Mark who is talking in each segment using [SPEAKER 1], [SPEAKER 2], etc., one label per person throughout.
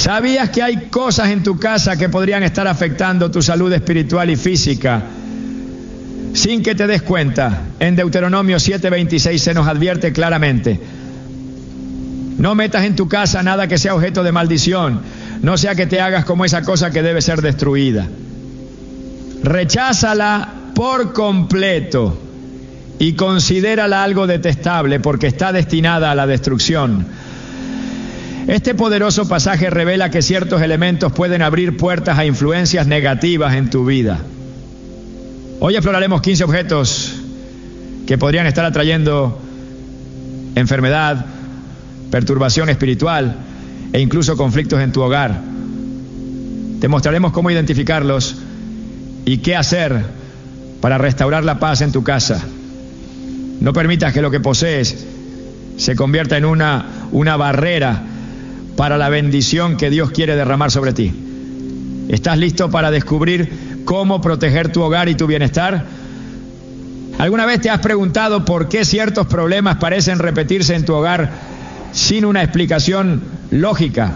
[SPEAKER 1] ¿Sabías que hay cosas en tu casa que podrían estar afectando tu salud espiritual y física sin que te des cuenta? En Deuteronomio 7:26 se nos advierte claramente: no metas en tu casa nada que sea objeto de maldición, no sea que te hagas como esa cosa que debe ser destruida. Recházala por completo y considérala algo detestable, porque está destinada a la destrucción. Este poderoso pasaje revela que ciertos elementos pueden abrir puertas a influencias negativas en tu vida. Hoy exploraremos 15 objetos que podrían estar atrayendo enfermedad, perturbación espiritual e incluso conflictos en tu hogar. Te mostraremos cómo identificarlos y qué hacer para restaurar la paz en tu casa. No permitas que lo que posees se convierta en una barrera para la bendición que Dios quiere derramar sobre ti. ¿Estás listo para descubrir cómo proteger tu hogar y tu bienestar? ¿Alguna vez te has preguntado por qué ciertos problemas parecen repetirse en tu hogar sin una explicación lógica?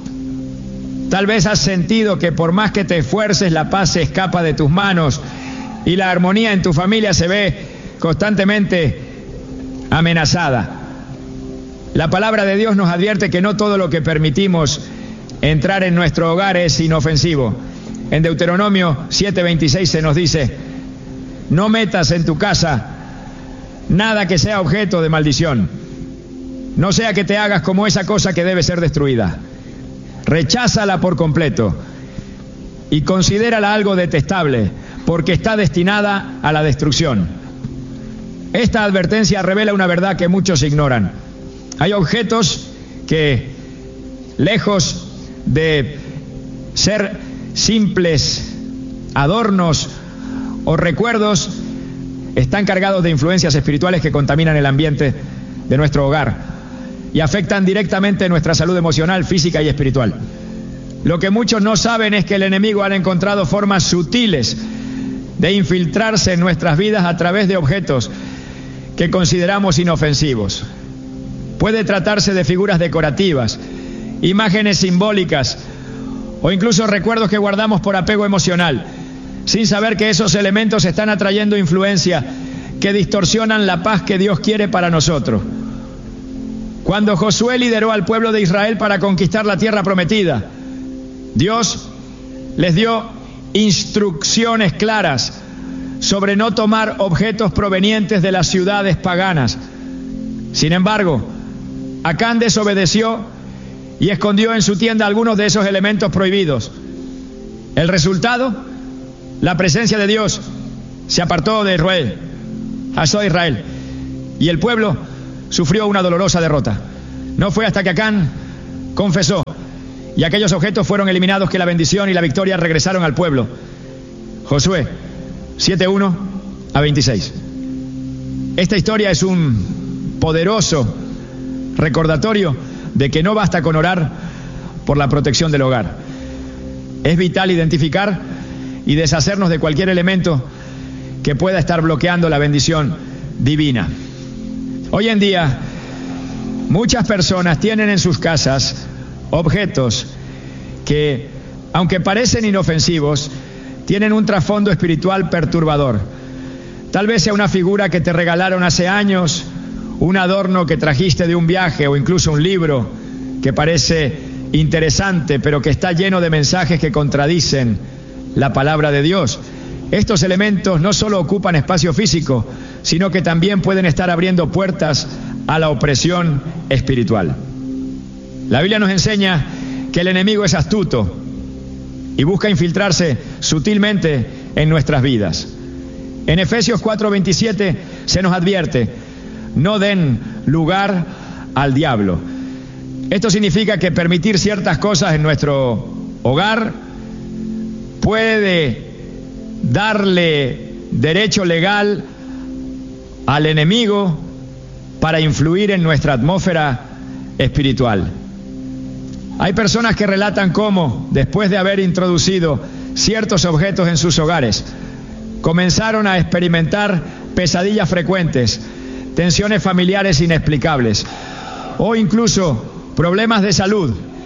[SPEAKER 1] Tal vez has sentido que por más que te esfuerces, la paz se escapa de tus manos y la armonía en tu familia se ve constantemente amenazada. La palabra de Dios nos advierte que no todo lo que permitimos entrar en nuestro hogar es inofensivo. En Deuteronomio 7:26 se nos dice: no metas en tu casa nada que sea objeto de maldición, no sea que te hagas como esa cosa que debe ser destruida. Recházala por completo y considérala algo detestable, porque está destinada a la destrucción. Esta advertencia revela una verdad que muchos ignoran. Hay objetos que, lejos de ser simples adornos o recuerdos, están cargados de influencias espirituales que contaminan el ambiente de nuestro hogar y afectan directamente nuestra salud emocional, física y espiritual. Lo que muchos no saben es que el enemigo ha encontrado formas sutiles de infiltrarse en nuestras vidas a través de objetos que consideramos inofensivos. Puede tratarse de figuras decorativas, imágenes simbólicas o incluso recuerdos que guardamos por apego emocional, sin saber que esos elementos están atrayendo influencia que distorsionan la paz que Dios quiere para nosotros. Cuando Josué lideró al pueblo de Israel para conquistar la tierra prometida, Dios les dio instrucciones claras sobre no tomar objetos provenientes de las ciudades paganas. Sin embargo, Acán desobedeció y escondió en su tienda algunos de esos elementos prohibidos. El resultado: la presencia de Dios se apartó de Israel, y el pueblo sufrió una dolorosa derrota. No fue hasta que Acán confesó y aquellos objetos fueron eliminados que la bendición y la victoria regresaron al pueblo. Josué 7:1-26. Esta historia es un poderoso recordatorio de que no basta con orar por la protección del hogar. Es vital identificar y deshacernos de cualquier elemento que pueda estar bloqueando la bendición divina. Hoy en día, muchas personas tienen en sus casas objetos que, aunque parecen inofensivos, tienen un trasfondo espiritual perturbador. Tal vez sea una figura que te regalaron hace años, un adorno que trajiste de un viaje o incluso un libro que parece interesante, pero que está lleno de mensajes que contradicen la palabra de Dios. Estos elementos no solo ocupan espacio físico, sino que también pueden estar abriendo puertas a la opresión espiritual. La Biblia nos enseña que el enemigo es astuto y busca infiltrarse sutilmente en nuestras vidas. En Efesios 4:27 se nos advierte: no den lugar al diablo. Esto significa que permitir ciertas cosas en nuestro hogar puede darle derecho legal al enemigo para influir en nuestra atmósfera espiritual. Hay personas que relatan cómo, después de haber introducido ciertos objetos en sus hogares, comenzaron a experimentar pesadillas frecuentes, tensiones familiares inexplicables o incluso problemas de salud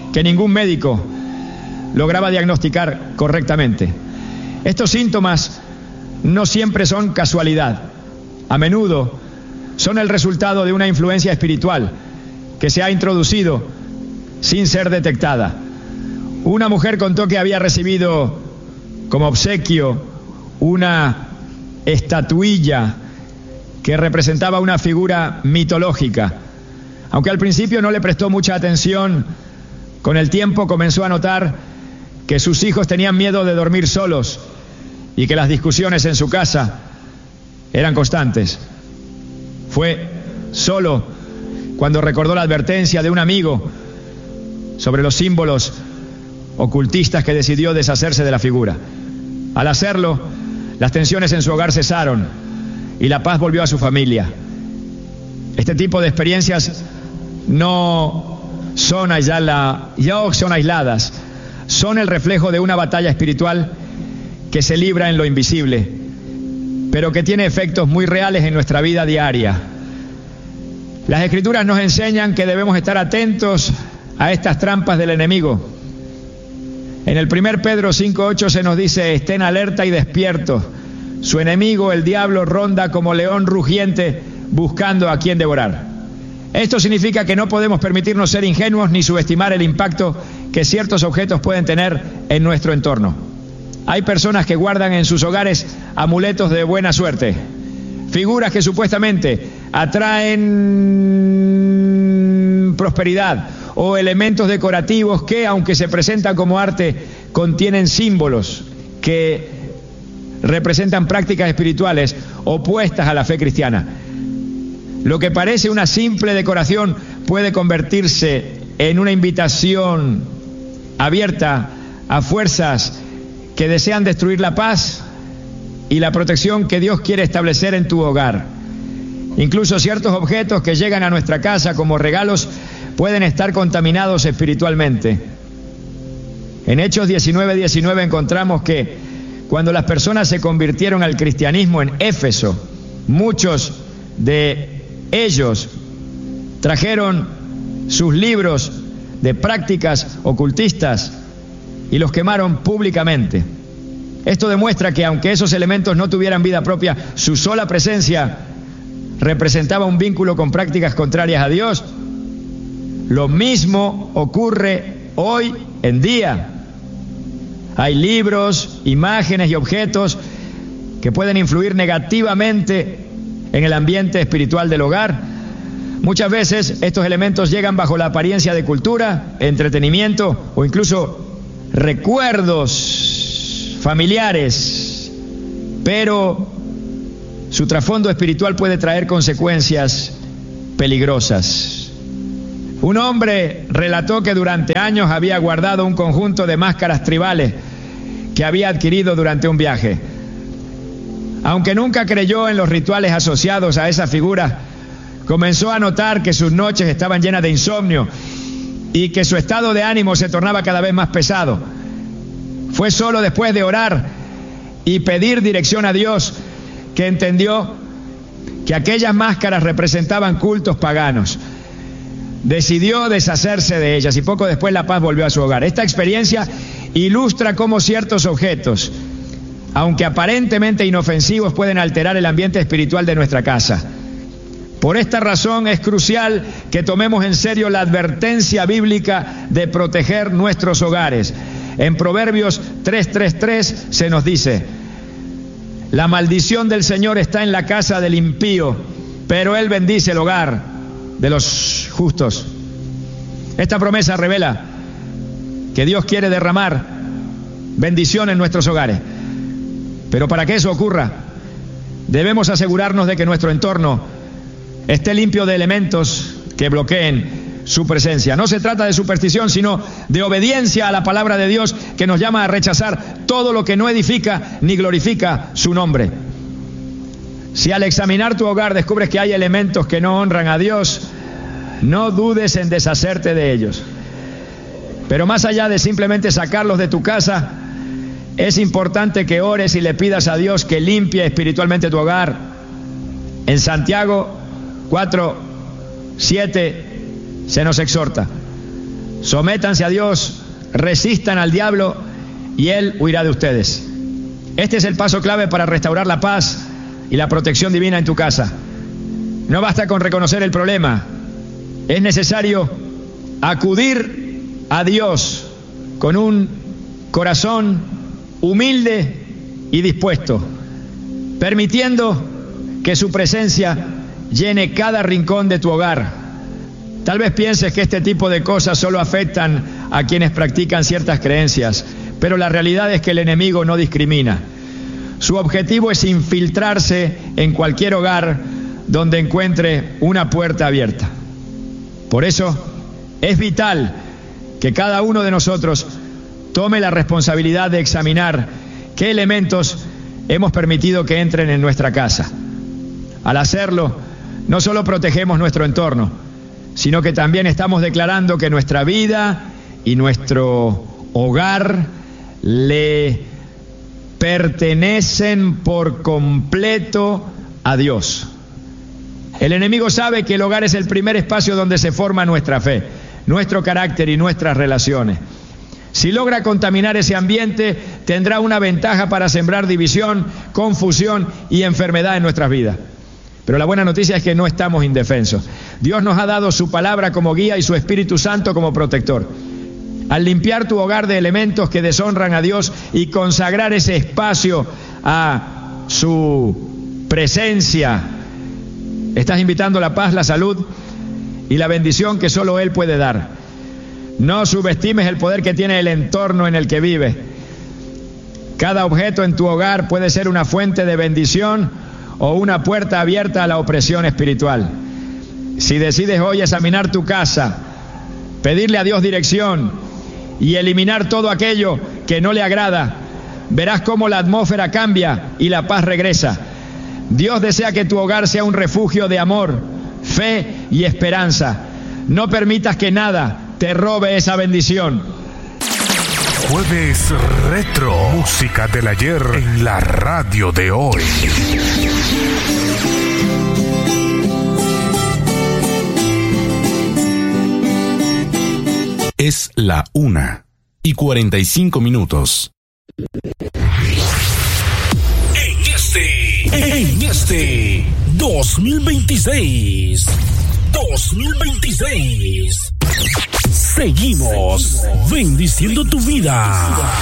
[SPEAKER 1] que ningún médico lograba diagnosticar correctamente. Estos síntomas no siempre son casualidad. A menudo son el resultado de una influencia espiritual que se ha introducido sin ser detectada. Una mujer contó que había recibido como obsequio una estatuilla que representaba una figura mitológica. Aunque al principio no le prestó mucha atención, con el tiempo comenzó a notar que sus hijos tenían miedo de dormir solos y que las discusiones en su casa eran constantes. Fue solo cuando recordó la advertencia de un amigo sobre los símbolos ocultistas que decidió deshacerse de la figura. Al hacerlo, las tensiones en su hogar cesaron y la paz volvió a su familia. Este tipo de experiencias no son aisladas, son el reflejo de una batalla espiritual que se libra en lo invisible, pero que tiene efectos muy reales en nuestra vida diaria. Las Escrituras nos enseñan que debemos estar atentos a estas trampas del enemigo. En el 1 Pedro 5:8 se nos dice: estén alerta y despiertos. Su enemigo, el diablo, ronda como león rugiente buscando a quien devorar. Esto significa que no podemos permitirnos ser ingenuos ni subestimar el impacto que ciertos objetos pueden tener en nuestro entorno. Hay personas que guardan en sus hogares amuletos de buena suerte, figuras que supuestamente atraen prosperidad, o elementos decorativos que, aunque se presentan como arte, contienen símbolos que representan prácticas espirituales opuestas a la fe cristiana. Lo que parece una simple decoración puede convertirse en una invitación abierta a fuerzas que desean destruir la paz y la protección que Dios quiere establecer en tu hogar. Incluso ciertos objetos que llegan a nuestra casa como regalos pueden estar contaminados espiritualmente. En Hechos 19:19 encontramos que cuando las personas se convirtieron al cristianismo en Éfeso, muchos de ellos trajeron sus libros de prácticas ocultistas y los quemaron públicamente. Esto demuestra que aunque esos elementos no tuvieran vida propia, su sola presencia representaba un vínculo con prácticas contrarias a Dios. Lo mismo ocurre hoy en día. Hay libros, imágenes y objetos que pueden influir negativamente en el ambiente espiritual del hogar. Muchas veces estos elementos llegan bajo la apariencia de cultura, entretenimiento o incluso recuerdos familiares, pero su trasfondo espiritual puede traer consecuencias peligrosas. Un hombre relató que durante años había guardado un conjunto de máscaras tribales que había adquirido durante un viaje. Aunque nunca creyó en los rituales asociados a esa figura, comenzó a notar que sus noches estaban llenas de insomnio y que su estado de ánimo se tornaba cada vez más pesado. Fue solo después de orar y pedir dirección a Dios que entendió que aquellas máscaras representaban cultos paganos. Decidió deshacerse de ellas y poco después la paz volvió a su hogar. Esta experiencia ilustra cómo ciertos objetos, aunque aparentemente inofensivos, pueden alterar el ambiente espiritual de nuestra casa. Por esta razón es crucial que tomemos en serio la advertencia bíblica de proteger nuestros hogares. En Proverbios 3:3 se nos dice: la maldición del Señor está en la casa del impío, pero Él bendice el hogar de los justos. Esta promesa revela que Dios quiere derramar bendición en nuestros hogares. Pero para que eso ocurra, debemos asegurarnos de que nuestro entorno esté limpio de elementos que bloqueen su presencia. No se trata de superstición, sino de obediencia a la palabra de Dios, que nos llama a rechazar todo lo que no edifica ni glorifica su nombre. Si al examinar tu hogar descubres que hay elementos que no honran a Dios, no dudes en deshacerte de ellos. Pero más allá de simplemente sacarlos de tu casa, es importante que ores y le pidas a Dios que limpie espiritualmente tu hogar. En Santiago 4:7 se nos exhorta: Sométanse a Dios, resistan al diablo y Él huirá de ustedes. Este es el paso clave para restaurar la paz y la protección divina en tu casa. No basta con reconocer el problema, es necesario acudir a Dios con un corazón humilde y dispuesto, permitiendo que su presencia llene cada rincón de tu hogar. Tal vez pienses que este tipo de cosas solo afectan a quienes practican ciertas creencias, pero la realidad es que el enemigo no discrimina. Su objetivo es infiltrarse en cualquier hogar donde encuentre una puerta abierta. Por eso es vital que cada uno de nosotros tome la responsabilidad de examinar qué elementos hemos permitido que entren en nuestra casa. Al hacerlo, no solo protegemos nuestro entorno, sino que también estamos declarando que nuestra vida y nuestro hogar le pertenecen por completo a Dios. El enemigo sabe que el hogar es el primer espacio donde se forma nuestra fe, nuestro carácter y nuestras relaciones. Si logra contaminar ese ambiente, tendrá una ventaja para sembrar división, confusión y enfermedad en nuestras vidas. Pero la buena noticia es que no estamos indefensos. Dios nos ha dado su palabra como guía y su Espíritu Santo como protector. Al limpiar tu hogar de elementos que deshonran a Dios y consagrar ese espacio a su presencia, estás invitando la paz, la salud y la bendición que solo Él puede dar. No subestimes el poder que tiene el entorno en el que vives. Cada objeto en tu hogar puede ser una fuente de bendición o una puerta abierta a la opresión espiritual. Si decides hoy examinar tu casa, pedirle a Dios dirección y eliminar todo aquello que no le agrada, verás cómo la atmósfera cambia y la paz regresa. Dios desea que tu hogar sea un refugio de amor, fe y esperanza. No permitas que nada te robe esa bendición.
[SPEAKER 2] Jueves Retro, música del ayer en la radio de hoy.
[SPEAKER 3] Es la 1:45.
[SPEAKER 2] En este 2026, seguimos bendiciendo tu vida.